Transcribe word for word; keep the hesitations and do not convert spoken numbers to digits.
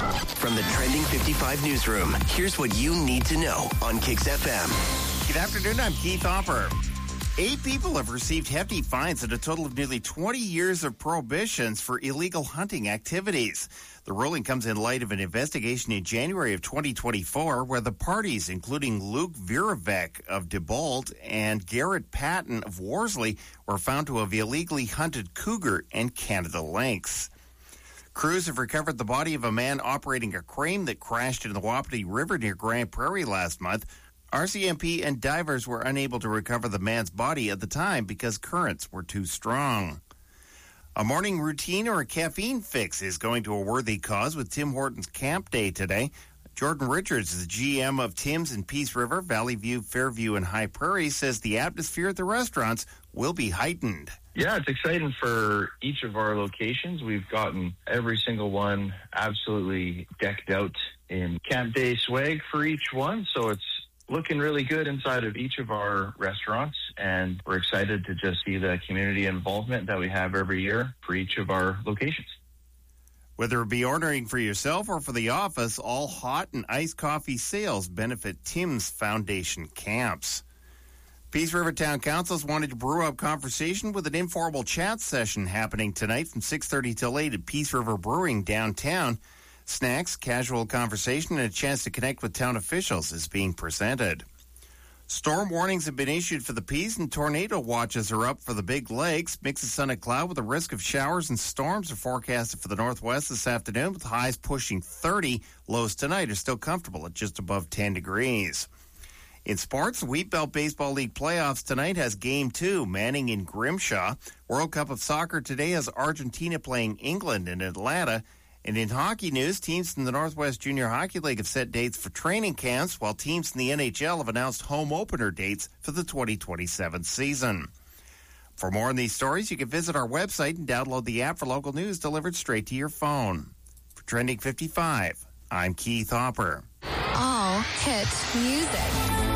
From the Trending fifty-five newsroom, here's what you need to know on Kix F M. Good afternoon, I'm Keith Hopper. Eight people have received hefty fines and a total of nearly twenty years of prohibitions for illegal hunting activities. The ruling comes in light of an investigation in January of twenty twenty-four where the parties, including Luke Viravec of DeBolt and Garrett Patton of Worsley, were found to have illegally hunted cougar and Canada lynx. Crews have recovered the body of a man operating a crane that crashed in the Wapiti River near Grand Prairie last month. R C M P and divers were unable to recover the man's body at the time because currents were too strong. A morning routine or a caffeine fix is going to a worthy cause with Tim Hortons Camp Day today. Jordan Richards, the G M of Tim's in Peace River, Valley View, Fairview, and High Prairie, says the atmosphere at the restaurants will be heightened. Yeah, it's exciting for each of our locations. We've gotten every single one absolutely decked out in Camp Day swag for each one, so it's looking really good inside of each of our restaurants, and we're excited to just see the community involvement that we have every year for each of our locations. Whether it be ordering for yourself or for the office, all hot and iced coffee sales benefit Tim's Foundation camps. Peace River Town Council's wanted to brew up conversation with an informal chat session happening tonight from six thirty till eight at Peace River Brewing downtown. Snacks, casual conversation, and a chance to connect with town officials is being presented. Storm warnings have been issued for the Peace, and tornado watches are up for the Big Lakes. Mix of sun and cloud with a risk of showers and storms are forecasted for the northwest this afternoon, with highs pushing thirty. Lows tonight are still comfortable at just above ten degrees. In sports, the Wheat Belt Baseball League playoffs tonight has Game two, Manning in Grimshaw. World Cup of Soccer today has Argentina playing England in Atlanta. And in hockey news, teams in the Northwest Junior Hockey League have set dates for training camps, while teams in the N H L have announced home opener dates for the twenty twenty-seven season. For more on these stories, you can visit our website and download the app for local news delivered straight to your phone. For Trending fifty-five, I'm Keith Hopper. All hit music.